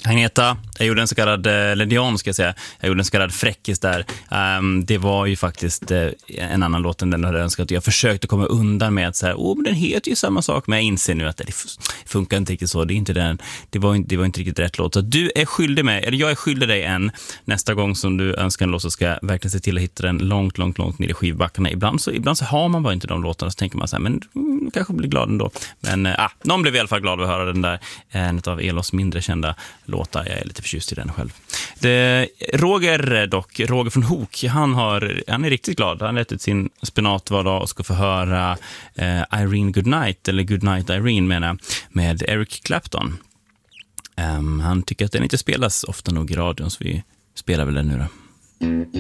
Agneta, jag gjorde en så kallad Legion ska jag säga. Jag gjorde en så kallad fräckis där. Det var ju faktiskt en annan låt än den jag hade önskat. Jag försökte komma undan med att säga, men den heter ju samma sak. Men jag inser nu att det funkar inte riktigt så. Det är inte den. Det var inte riktigt rätt låt. Så du är skyldig mig, eller jag är skyldig dig nästa gång som du önskar en låt så ska jag verkligen se till att hitta den långt ner i skivbackarna. Ibland så har man bara inte de låtarna, så tänker man så här, men kanske blir glad ändå. Men någon blev i alla fall glad att höra den där, en av Elos mindre kända låtar. Jag är lite förtjust i den själv. Roger från Hook, han är riktigt glad. Han har ätit sin spenat var dag och ska få höra Irene Goodnight, eller Goodnight Irene med Eric Clapton. Han tycker att den inte spelas ofta nog i radion, så vi spelar väl den nu då.